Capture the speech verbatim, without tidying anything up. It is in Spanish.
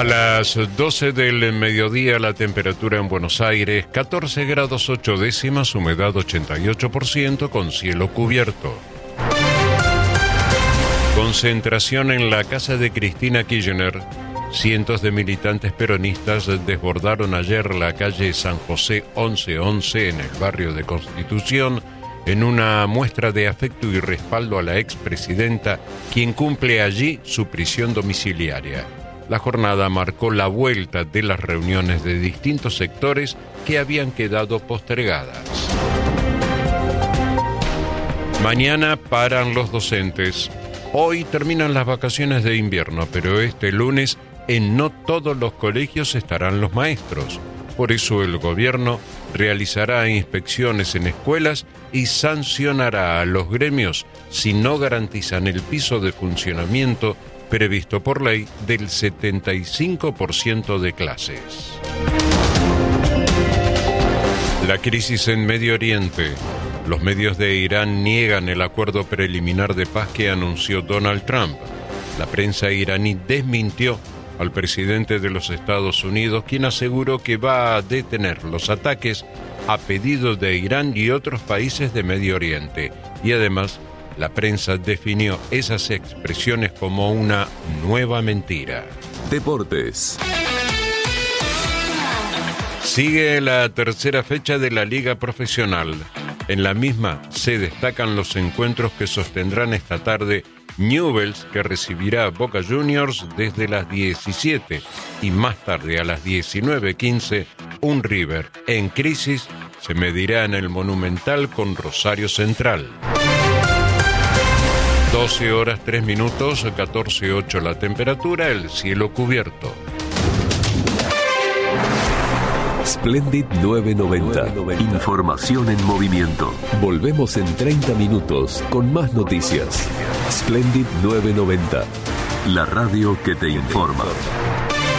A las doce del mediodía, la temperatura en Buenos Aires, catorce grados ocho décimas, humedad ochenta y ocho por ciento, con cielo cubierto. Concentración en la casa de Cristina Kirchner. Cientos de militantes peronistas desbordaron ayer la calle San José once once en el barrio de Constitución en una muestra de afecto y respaldo a la expresidenta, quien cumple allí su prisión domiciliaria. La jornada marcó la vuelta de las reuniones de distintos sectores que habían quedado postergadas. Mañana paran los docentes. Hoy terminan las vacaciones de invierno, pero este lunes en no todos los colegios estarán los maestros. Por eso el gobierno realizará inspecciones en escuelas y sancionará a los gremios si no garantizan el piso de funcionamiento previsto por ley del setenta y cinco por ciento de clases. La crisis en Medio Oriente. Los medios de Irán niegan el acuerdo preliminar de paz que anunció Donald Trump. La prensa iraní desmintió al presidente de los Estados Unidos, quien aseguró que va a detener los ataques a pedido de Irán y otros países de Medio Oriente. Y además, la prensa definió esas expresiones como una nueva mentira. Deportes. Sigue la tercera fecha de la Liga Profesional. En la misma se destacan los encuentros que sostendrán esta tarde Newell's, que recibirá a Boca Juniors desde las diecisiete, y más tarde a las diecinueve quince, un River en crisis se medirá en el Monumental con Rosario Central. doce horas tres minutos, catorce ocho la temperatura, el cielo cubierto. Splendid nueve noventa. Información en movimiento. Volvemos en treinta minutos con más noticias. Splendid nueve noventa. La radio que te informa.